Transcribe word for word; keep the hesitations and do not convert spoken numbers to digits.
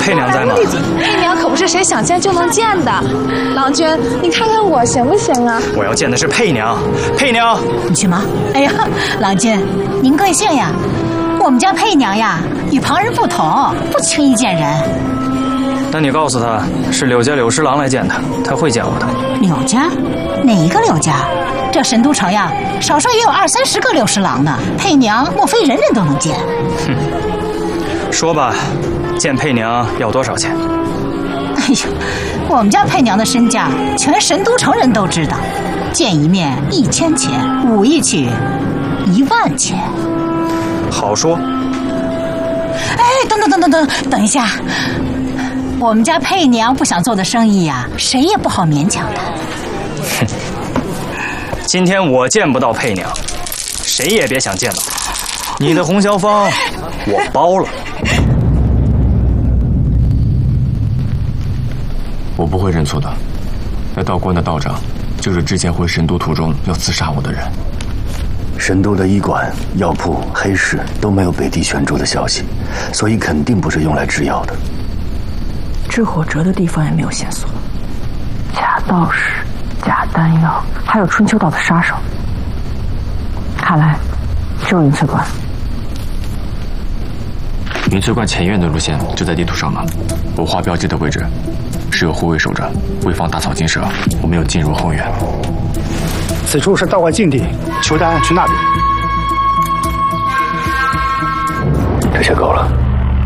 佩娘在吗？ 佩娘可不是谁想见就能见的。郎君，你看看我行不行啊？ 我要见的是佩娘。佩娘， 你去忙。哎呀，郎君，您贵姓呀？我们家佩娘呀，与旁人不同，不轻易见人。 那你告诉他，是柳家柳侍郎来见他，他会见我的。 柳家？哪一个柳家？这神都城呀，少说也有二三十个柳侍郎呢。佩娘莫非人人都能见？ 哼，说吧，见佩娘要多少钱？ 哎呀，我们家佩娘的身价，全神都城人都知道。见一面一千钱，舞一曲一万钱。 好说。 哎，等等等等等，等一下，我们家佩娘不想做的生意呀，谁也不好勉强的。 哼，今天我见不到佩娘，谁也别想见到她。你的红消芳，我包了。 我不会认错的。那道观的道长，就是之前回神都途中要刺杀我的人。 神都的医馆、药铺、黑市都没有北地悬柱的消息，所以肯定不是用来制药的。 制火折的地方也没有线索，假道士、假丹药，还有春秋岛的杀手，看来只有云翠观。 云翠观前院的路线就在地图上了，我画标记的位置是有护卫守着，为防大草惊蛇，我没有进入后院。 此处是道观禁地，求丹去那边。 这下够了。